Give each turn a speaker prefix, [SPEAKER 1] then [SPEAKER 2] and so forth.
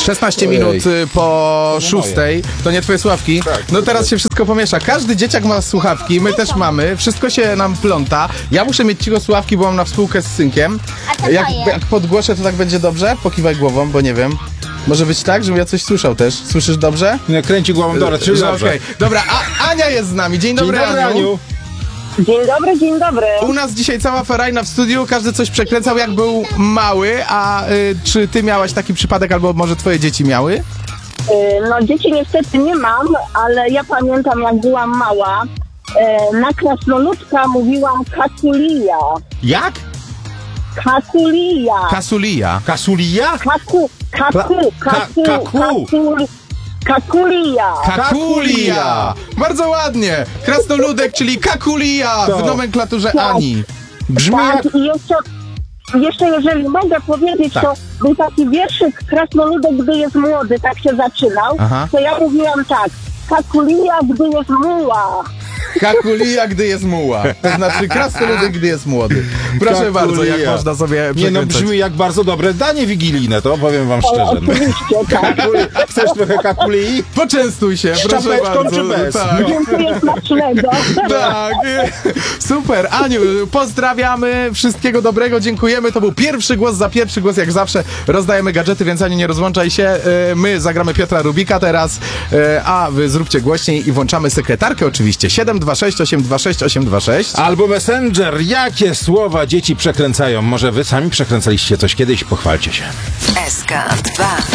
[SPEAKER 1] 16 minut po 6. To nie twoje słuchawki?
[SPEAKER 2] Tak,
[SPEAKER 1] No teraz się wszystko pomiesza. Każdy dzieciak ma słuchawki, my też mamy. Wszystko się nam pląta. Ja muszę mieć cicho słuchawki, bo mam na współkę z synkiem.
[SPEAKER 3] A co
[SPEAKER 1] Jak
[SPEAKER 3] to jest?
[SPEAKER 1] podgłoszę, to tak będzie dobrze? Pokiwaj głową, bo nie wiem. Może być tak, żebym ja coś słyszał też. Słyszysz dobrze?
[SPEAKER 2] Nie, kręci głową, dobra, czyli dobrze.
[SPEAKER 1] Okej. Dobra, Ania jest z nami. Dzień dobry, Aniu.
[SPEAKER 4] Dzień dobry, dzień dobry.
[SPEAKER 1] U nas dzisiaj cała ferajna w studiu, każdy coś przekręcał jak był mały, a czy ty miałaś taki przypadek, albo może twoje dzieci miały?
[SPEAKER 4] No dzieci niestety nie mam, ale ja pamiętam jak byłam mała, na krasnoludka mówiłam kakulija.
[SPEAKER 1] Jak?
[SPEAKER 4] Kakulija.
[SPEAKER 1] Kasulia.
[SPEAKER 2] Kasulia?
[SPEAKER 4] Kakulija.
[SPEAKER 1] Kakulia! Bardzo ładnie! Krasnoludek, czyli kakulia w nomenklaturze Ani.
[SPEAKER 2] Brzmi jak...
[SPEAKER 4] Tak, i jeszcze jeżeli mogę powiedzieć,
[SPEAKER 1] Tak.
[SPEAKER 4] to był taki wierszyk Krasnoludek, gdy jest młody, tak się zaczynał,
[SPEAKER 1] Aha.
[SPEAKER 4] to ja mówiłam tak, kakulija, gdy jest muła.
[SPEAKER 1] Kakulia, gdy jest muła. To znaczy krasnoludek, gdy jest młody. Proszę
[SPEAKER 2] Kakulia.
[SPEAKER 1] bardzo, jak można sobie
[SPEAKER 2] Nie no,
[SPEAKER 1] przekręcać.
[SPEAKER 2] brzmi jak bardzo dobre danie wigilijne, to powiem wam szczerze.
[SPEAKER 4] Oczywiście, tak.
[SPEAKER 2] Chcesz trochę kakulii?
[SPEAKER 1] Poczęstuj się, proszę
[SPEAKER 2] czapeczką
[SPEAKER 1] bardzo.
[SPEAKER 2] czy bez?
[SPEAKER 1] Tak.
[SPEAKER 4] Dziękuję, smacznego.
[SPEAKER 1] Tak, super. Aniu, pozdrawiamy, wszystkiego dobrego, dziękujemy. To był pierwszy głos, za pierwszy głos jak zawsze rozdajemy gadżety, więc Aniu, nie rozłączaj się. My zagramy Piotra Rubika teraz, a wy zróbcie głośniej i włączamy sekretarkę oczywiście. 726 826 826.
[SPEAKER 2] Albo Messenger. Jakie słowa dzieci przekręcają? Może wy sami przekręcaliście coś kiedyś? Pochwalcie się.
[SPEAKER 5] SK2